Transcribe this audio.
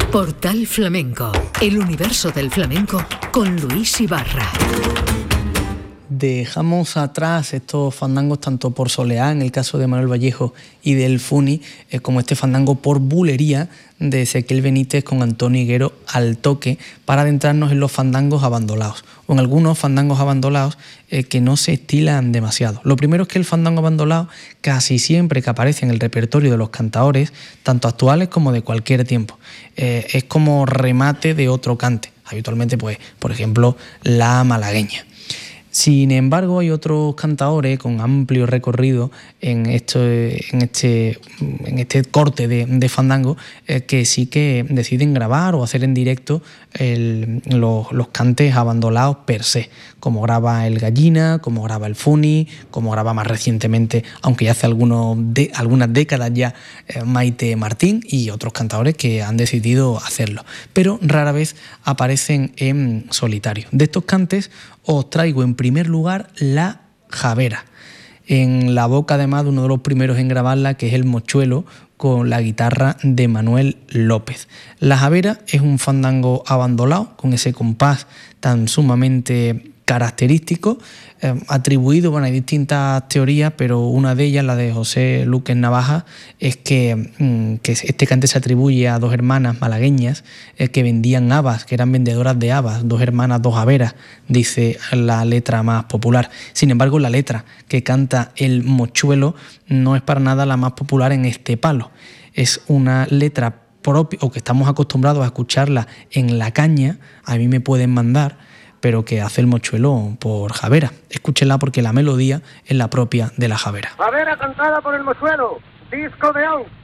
Portal Flamenco, el universo del flamenco con Luis Ibarra. Dejamos atrás estos fandangos tanto por soleá, en el caso de Manuel Vallejo y del Funi, como este fandango por bulería de Ezequiel Benítez con Antonio Higuero al toque, para adentrarnos en los fandangos abandonados, o en algunos fandangos abandonados que no se estilan demasiado. Lo primero es que el fandango abandonado casi siempre que aparece en el repertorio de los cantaores, tanto actuales como de cualquier tiempo, es como remate de otro cante, habitualmente pues, por ejemplo, la malagueña. Sin embargo, hay otros cantaores con amplio recorrido en este corte de fandango que sí que deciden grabar o hacer en directo los cantes abandonados per se, como graba el Gallina, como graba el Funi, como graba más recientemente, aunque ya hace algunas décadas ya, Maite Martín y otros cantadores que han decidido hacerlo, pero rara vez aparecen en solitario. De estos cantes os traigo en primer lugar la Javera, en la boca además de uno de los primeros en grabarla, que es el Mochuelo, con la guitarra de Manuel López. La Javera es un fandango abandonado, con ese compás tan sumamente característico, atribuido, bueno, hay distintas teorías, pero una de ellas, la de José Luque Navaja, es que este cante se atribuye a dos hermanas malagueñas que vendían habas, que eran vendedoras de habas, dos hermanas, dos haberas, dice la letra más popular. Sin embargo, la letra que canta el Mochuelo no es para nada la más popular en este palo. Es una letra propia, o que estamos acostumbrados a escucharla en La Caña, a mí me pueden mandar, pero que hace el Mochuelo por Javera. Escúchenla porque la melodía es la propia de la Javera. Javera cantada por el Mochuelo, disco de On.